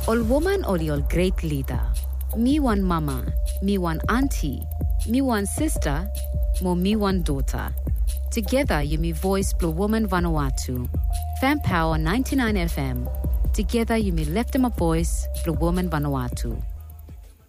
Ol woman ol your great leader. Me one mama, me one auntie, me one sister, mo me one daughter. Together you me voice Blue Woman Vanuatu. Fan Power 99 FM. Together you me left them a voice Blue Woman Vanuatu.